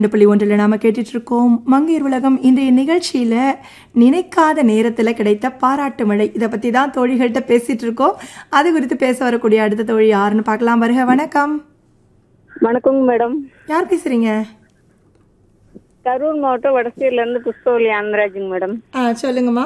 2.1 நாம கேட்டுட்டு இருக்கோம் மங்கையர் உலகம். இன்றைய நிகழ்ச்சியில நினைக்காத நேரத்துல கிடைத்த பாராட்டு மழை இதை பத்தி தான் தோழிகள்கிட்ட பேசிட்டு இருக்கோம். அது குறித்து பேச வரக்கூடிய அடுத்த தோழி யாருன்னு பார்க்கலாம். வருக. வணக்கம். வணக்கங்க மேடம். யார் பேசுறீங்க? கரூர் மாவட்டம் வடசேரில இருந்து புஷ்பவல்லி ஆனந்தராஜுங்க மேடம். சொல்லுங்கம்மா.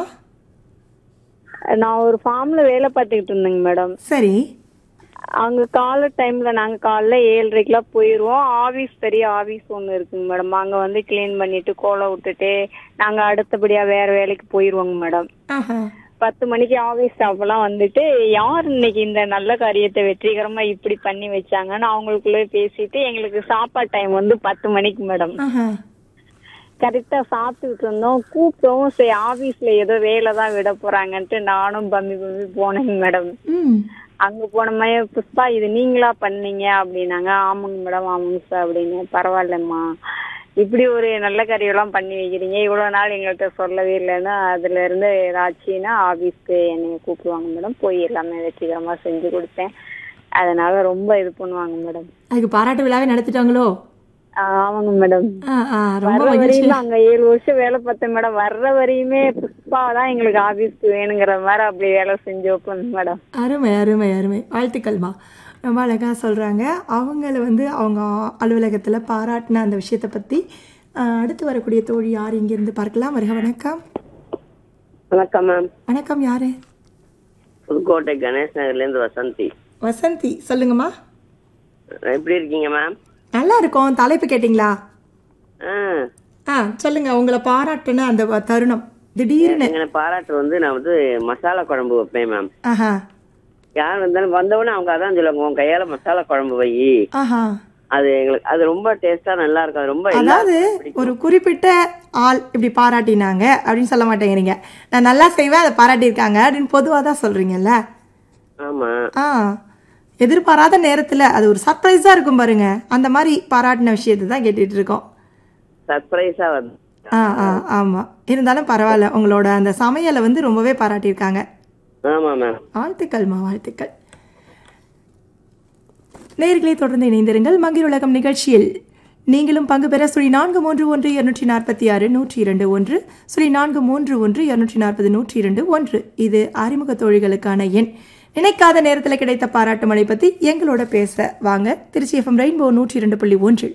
நான் ஒரு ஃபார்ம்ல வேலை பார்த்துக்கிட்டு இருந்தேங்க மேடம். சரி. அங்க காலை டைம்ல நாங்க காலைல 7:30 போயிருவோம். ஆபீஸ் பெரிய ஆபீஸ் ஒண்ணு இருக்குங்க மேடம். அங்க வந்து கிளீன் பண்ணிட்டு கோலம் விட்டுட்டு நாங்க அடுத்தபடியா வேற வேலைக்கு போயிருவோங்க மேடம். 10 மணிக்கு ஆபீஸ் ஸ்டாஃப் எல்லாம் வந்துட்டு யார் இன்னைக்கு இந்த நல்ல காரியத்தை வெற்றிகரமா இப்படி பண்ணி வச்சாங்கன்னு அவங்களுக்குள்ள பேசிட்டு எங்களுக்கு சாப்பாடு டைம் வந்து 10 மணிக்கு மேடம். கரெக்டா சாப்பிட்டுக்கிட்டு இருந்தோம். கூப்பிட்டோம். சரி ஆபீஸ்ல ஏதோ வேலை தான் விட போறாங்கன்ட்டு நானும் பம்மி போனேங்க மேடம். அங்க போனமே புஷ்பா இது நீங்களா பண்ணீங்க அப்படின்னாங்க. ஆமாங்க மேடம் ஆமாங்க சார் அப்படின்னு. பரவாயில்லம்மா இப்படி ஒரு நல்ல காரியெல்லாம் பண்ணி வைக்கிறீங்க, இவ்வளவு நாள் எங்கள்கிட்ட சொல்லவே இல்லைன்னா அதுல இருந்து ஏதாச்சுன்னா ஆபீஸ்க்கு என்னைய கூப்பிடுவாங்க மேடம். போய் எல்லாமே வெற்றிகரமா செஞ்சு கொடுத்தேன். அதனால ரொம்ப இது பண்ணுவாங்க மேடம். அதுக்கு பாராட்டு விழாவே நடத்திட்டாங்களோ? ஆமாங்க மேடம். வர்ற வரையும் அங்க 7 வருஷம் வேலை பார்த்தேன் மேடம். வர்ற வரையுமே புஷ்பா தான் எங்களுக்கு ஆபீஸ்க்கு வேணுங்கிற மாதிரி அப்படி வேலை செஞ்சு வைப்பேன் மேடம். அருமை அருமை அருமை. வாழ்த்துக்கள்மா. ரொம்ப அழகா சொல்றாங்க. அவங்கள வந்து அவங்க அலுவலகத்துல பாராட்டின அந்த விஷயத்தை பத்தி அடுத்து வரக்கூடிய தோழி யார் இங்க இருந்து பார்க்கலாம். வருக. வணக்கம். வணக்கம் மேம். வணக்கம். யாரு? புதுக்கோட்டை கணேஷ் நகர்ல இருந்து வசந்தி. வசந்தி சொல்லுங்கம்மா. எப்படி இருக்கீங்க மேம்? நல்லா இருக்கும். தலைப்பு கேட்டீங்களா? சொல்லுங்க. உங்களை பாராட்டுன அந்த தருணம் திடீர்னு. பாராட்டு வந்து நான் வந்து மசாலா குழம்பு வைப்பேன் மேம். யார் வந்தாலும் வந்தவொடனே அவங்க அதான் சொல்லுவாங்க, உன் கையால மசாலா குழம்பு வை. அது எங்களுக்கு அது ரொம்ப டேஸ்டா நல்லா இருக்கும். ரொம்ப அதாவது ஒரு குறிப்பிட்ட ஆள் இப்படி பாராட்டினாங்க அப்படின்னு சொல்ல மாட்டேங்கிறீங்க. நான் நல்லா செய்வேன் அதை பாராட்டியிருக்காங்க அப்படின்னு பொதுவா தான் சொல்றீங்கல்ல? ஆமா. எதிர்பாராத நேரத்துல அது ஒரு சர்ப்ரைஸா இருக்கும் பாருங்க. அந்த மாதிரி பாராட்டின விஷயத்தை தான் கேட்டுட்டு இருக்கோம். சர்ப்ரைஸா வந்து ஆமா. இருந்தாலும் பரவாயில்ல, உங்களோட அந்த சமையலை வந்து ரொம்பவே பாராட்டியிருக்காங்க. ஆமா மேம். வாழ்த்துக்கள்மா, வாழ்த்துக்கள். நேயர்களே தொடர்ந்து இணைந்திருங்கள். மங்கையர் உலகம் நிகழ்ச்சியில் நீங்களும் பங்கு பெற 0431-246-102 0431-240-102 இது அறிமுக தோழிகளுக்கான எண். நினைக்காத நேரத்தில் கிடைத்த பாராட்டு மழை பத்தி எங்களோட பேச வாங்க. Trichy FM rainbow 102.1.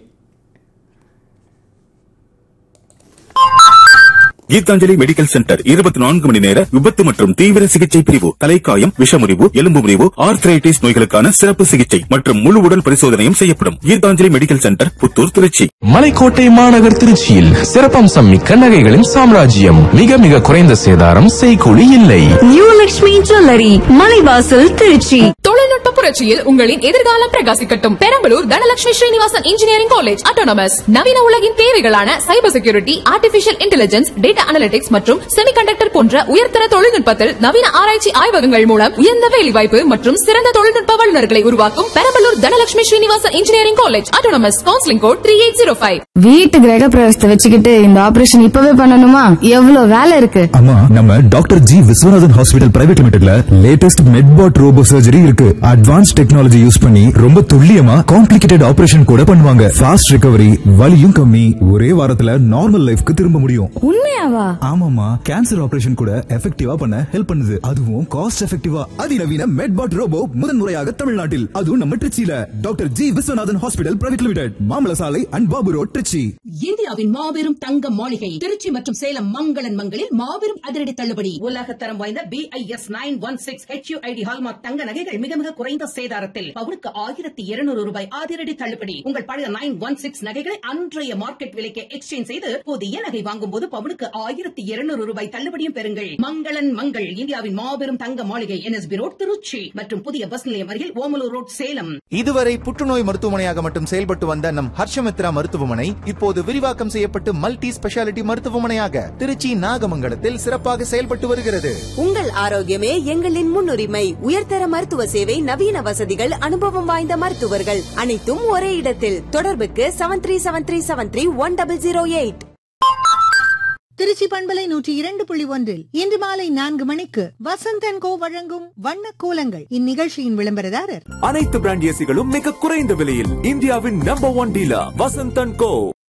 Gitanjali medical centre 24 மணி நேர விபத்து மற்றும் தீவிர சிகிச்சை பிரிவு, தலைக்காயம், விஷமுறிவு, எலும்பு முறிவு, ஆர்த்ரைட்டிஸ் நோய்களுக்கான சிறப்பு சிகிச்சை மற்றும் முழு உடல் பரிசோதனையும் செய்யப்படும். Gitanjali medical centre, Puthur, Trichy. மலைக்கோட்டை மாநகர் திருச்சியில் சிறப்பம்சம் மிக்க நகைகளின் சாம்ராஜ்யம். மிக மிக குறைந்த சேதாரம், செய்கூலி இல்லை. New Lakshmi jewellery, Malaivasal, Trichy. தொழில்நுட்ப புரட்சியில் உங்களின் எதிர்காலம் பிரகாசிக்கட்டும். Perambalur Dhanalakshmi Srinivasan engineering college autonomous நவீன உலகின் தேவைகளான cyber security, artificial intelligence, data analytics மற்றும் செமிகண்டக்டர் போன்ற உயர்தர தொழில்நுட்பத்தில் நவீன ஆராய்ச்சி ஆய்வகங்கள் மூலம் உயர்ந்த வேலைவாய்ப்பு மற்றும் சிறந்த தொழில்நுட்ப வல்லுநர்களை உருவாக்கும் Perambalur Dhanalakshmi Srinivasan engineering college autonomous. Counselling code 3805. வீட்டு கிரக பிரவேசத்தை வச்சுக்கிட்டு இந்த ஆபரேஷன் இப்பவே பண்ணணுமா? எவ்வளவு வேலை இருக்கு. அம்மா, நம்ம doctor G Viswanathan hospital private லிமிடெட்ல latest மெட்பாட் robot surgery இருக்கு. அட்வான்ஸ் டெக்னாலஜி யூஸ் பண்ணி ரொம்ப துல்லியமா காம்ப்ளிகேட்டட் ஆபரேஷன் கூட பண்ணுவாங்க. ஃபாஸ்ட் ரிகவரி, வலியும் கம்மி, ஒரே வாரத்துல நார்மல் லைஃப்க்கு திரும்ப முடியும். உண்மையாவா? ஆமாமா, கேன்சர் ஆபரேஷன் கூட எஃபெக்டிவா பண்ண ஹெல்ப் பண்ணுது. அதுவும் காஸ்ட் எஃபெக்டிவா. அதிநவீன மெட்பாட் ரோபோ முதன்முறையாக தமிழ்நாட்டில், அதுவும் நம்ம திருச்சியில doctor G Viswanathan hospital private limited, மாமல சாலை அண்ட் பாபு ரோட், திருச்சி. இந்தியாவின் மாபெரும் தங்க மாளிகை திருச்சி மற்றும் சேலம் மங்களன் மங்களில் மாபெரும் அதிரடி தள்ளுபடி. உலகத்தரம் வாய்ந்த BIS 916 HUID ஹால்மார்க் தங்க நகைகள் மிக மிக குறைந்த சேதாரத்தில் பவுனுக்கு 1200 ரூபாய் அதிரடி தள்ளுபடி. உங்கள் பழைய 916 நகைகளை அன்றைய மார்க்கெட் விலைக்கு எக்ஸ்சேஞ்ச் செய்து புதிய நகை வாங்கும் போது பவுனுக்கு 1200 ரூபாய் தள்ளுபடியும் பெறுங்கள். மங்களன் மங்கள் இந்தியாவின் மாபெரும் தங்க மாளிகை NSB ரோட், திருச்சி மற்றும் புதிய பஸ் நிலையம் அருகில் ஓமலூர் ரோட், சேலம். இதுவரை புற்றுநோய் மருத்துவமனையாக மட்டும் செயல்பட்டு வந்த நம் ஹர்ஷமித்ரா மருத்துவமனை இப்போது விரிவாக்கம் செய்யப்பட்டு மல்டி ஸ்பெஷாலிட்டி மருத்துவமனையாக திருச்சி நாகமங்கலத்தில் சிறப்பாக செயல்பட்டு வருகிறது. உங்கள் ஆரோக்கியமே எங்களின் முன்னுரிமை. உயர்தர மருத்துவ சேவை, நவீன வசதிகள், அனுபவம் வாய்ந்த மருத்துவர்கள், அனைத்தும் ஒரே இடத்தில். தொடர்புக்கு 7373731008. திருச்சி பண்பலை 102.1 இன்று மாலை 4 மணிக்கு வசந்த் அண்ட் கோ வழங்கும் வண்ண கோலங்கள். இந்நிகழ்ச்சியின் விளம்பரதாரர் அனைத்து பிராண்ட் ஏசிகளும் மிக குறைந்த விலையில் இந்தியாவின் number 1 dealer Vasanth and go.